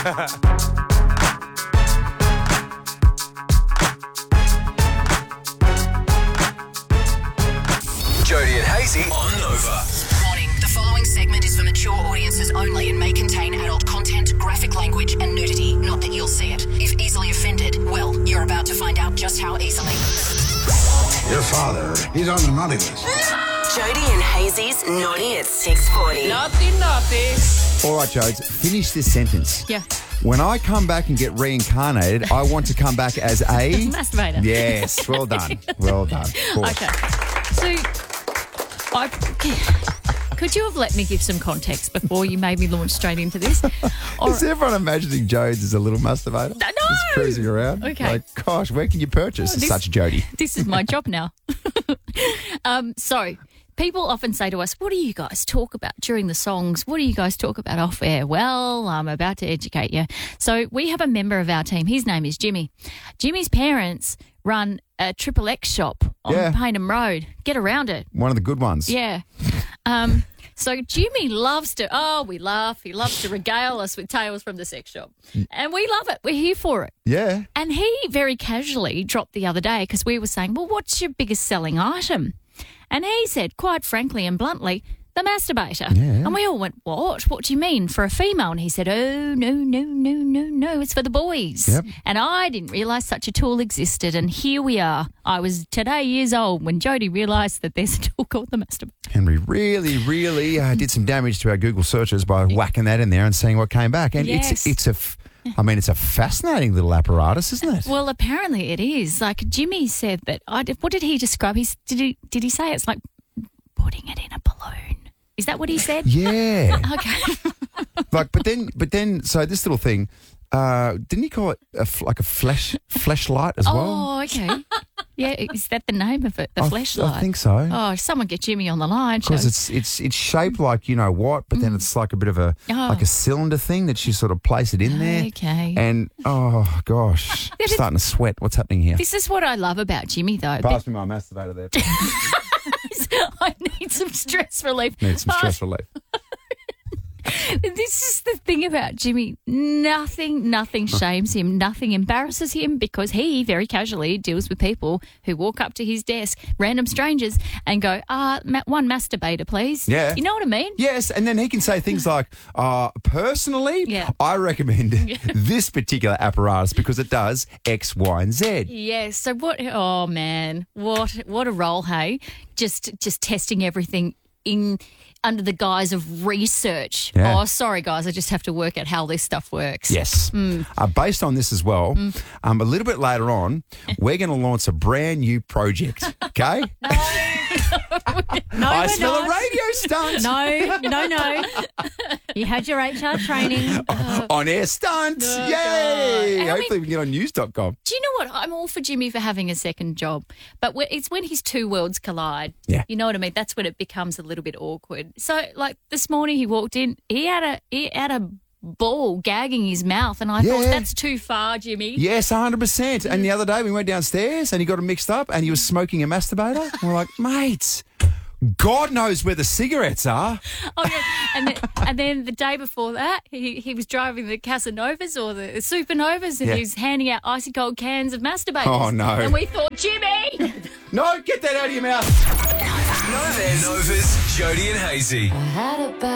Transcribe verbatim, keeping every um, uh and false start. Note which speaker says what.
Speaker 1: Jody and Hazy on Nova.
Speaker 2: Warning, the following segment is for mature audiences only and may contain adult content, graphic language and nudity. Not that you'll see it. If easily offended, well, you're about to find out just how easily.
Speaker 3: Your father, he's on the naughty list.
Speaker 2: Jody and Hazy's Naughty at six forty.
Speaker 4: Naughty, naughty.
Speaker 5: All right, Jodes, finish this sentence.
Speaker 4: Yeah.
Speaker 5: When I come back and get reincarnated, I want to come back as a...
Speaker 4: Masturbator.
Speaker 5: Yes, well done. Well done. Cool.
Speaker 4: Okay. So, I, could you have let me give some context before you made me launch straight into this? Or,
Speaker 5: Is everyone imagining Jodes as a little masturbator?
Speaker 4: No!
Speaker 5: Just cruising around?
Speaker 4: Okay.
Speaker 5: Like, gosh, where can you purchase
Speaker 4: Oh, this-
Speaker 5: such Jody?
Speaker 4: This is my job now. um, so, people often say to us, what do you guys talk about during the songs? What do you guys talk about off air? Well, I'm about to educate you. So, we have a member of our team. His name is Jimmy. Jimmy's parents run a Triple X shop on
Speaker 5: Yeah.
Speaker 4: Paynham Road. Get around it.
Speaker 5: One of the good ones.
Speaker 4: Yeah. Um, so Jimmy loves to, oh, we laugh. He loves to regale us with tales from the sex shop. And we love it. We're here for it.
Speaker 5: Yeah.
Speaker 4: And he very casually dropped the other day because we were saying, well, what's your biggest selling item? And he said, quite frankly and bluntly, the masturbator.
Speaker 5: Yeah.
Speaker 4: And we all went, what? What do you mean for a female? And he said, oh, no, no, no, no, no, it's for the boys.
Speaker 5: Yep.
Speaker 4: And I didn't realise such a tool existed. And here we are. I was today years old when Jody realised that there's a tool called the masturbator.
Speaker 5: Henry really, really uh, did some damage to our Google searches by whacking that in there and seeing what came back. And
Speaker 4: Yes.
Speaker 5: it's it's a, f- I mean, it's a fascinating little apparatus, isn't it?
Speaker 4: Well, apparently it is. Like Jimmy said that, I, what did he describe? He, did, he, did he say it's like putting it in a balloon? Is that what he said?
Speaker 5: Yeah.
Speaker 4: Okay.
Speaker 5: like, but then, but then, so this little thing, uh, didn't he call it a f- like a flash flashlight as well?
Speaker 4: Oh, okay. Yeah, is that the name of it? The
Speaker 5: I,
Speaker 4: flashlight?
Speaker 5: I think so.
Speaker 4: Oh, someone get Jimmy on the line.
Speaker 5: Because
Speaker 4: Show.
Speaker 5: it's it's it's shaped like you know what, but then it's like a bit of a
Speaker 4: Oh.
Speaker 5: like a cylinder thing that you sort of place it in there.
Speaker 4: Okay.
Speaker 5: And oh gosh, I'm starting to sweat. What's happening here?
Speaker 4: This is what I love about Jimmy, though.
Speaker 5: Pass me my masturbator there.
Speaker 4: I need some stress relief.
Speaker 5: Need some stress relief.
Speaker 4: This is the thing about Jimmy. Nothing, nothing shames him. Nothing embarrasses him because he very casually deals with people who walk up to his desk, random strangers, and go, ah, ma- one masturbator, please.
Speaker 5: Yeah.
Speaker 4: You know what I mean?
Speaker 5: Yes, and then he can say things like, uh, personally,
Speaker 4: Yeah.
Speaker 5: I recommend this particular apparatus because it does X, Y, and Z.
Speaker 4: Yes. So what? Oh man, what what a role, hey? Just just testing everything in under the guise of research.
Speaker 5: Yeah.
Speaker 4: Oh, sorry guys, I just have to work out how this stuff works.
Speaker 5: Yes. Uh, based on this as well, um, a little bit later on, we're going to launch a brand new project, okay?
Speaker 6: No,
Speaker 5: I
Speaker 6: we're
Speaker 5: smell
Speaker 6: not.
Speaker 5: a radio stunt.
Speaker 6: No, no, no. You had your H R training.
Speaker 5: On air stunt.
Speaker 4: Oh,
Speaker 5: Yay.
Speaker 4: God. And I
Speaker 5: Hopefully we can get on news dot com.
Speaker 4: Do you know what? I'm all for Jimmy for having a second job, but when- it's when his two worlds collide.
Speaker 5: Yeah.
Speaker 4: You know what I mean? That's when it becomes a little bit awkward. So, like this morning, he walked in. He had a he had a ball gagging his mouth, and I thought
Speaker 5: Yeah.
Speaker 4: that's too far, Jimmy.
Speaker 5: Yes, one hundred percent. And the other day we went downstairs and he got it mixed up and he was smoking a masturbator. And we're like, mate, God knows where the cigarettes are.
Speaker 4: Oh, yeah. And then, and then the day before that, he, he was driving the Casanovas or the Supernovas, and
Speaker 5: Yeah.
Speaker 4: he was handing out icy cold cans of masturbators.
Speaker 5: Oh, no.
Speaker 4: And we thought, Jimmy.
Speaker 5: No, get that out of your mouth.
Speaker 1: Nova's Jody and Hazy.